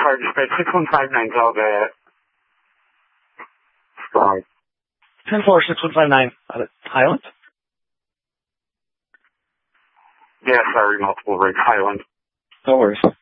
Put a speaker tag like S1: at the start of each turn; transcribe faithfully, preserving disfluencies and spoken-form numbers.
S1: sorry, dispatch six one five nine, go ahead. Sorry.
S2: ten four, six one five nine, uh, Highland?
S1: Yeah, sorry, multiple rig, Highland.
S2: No worries.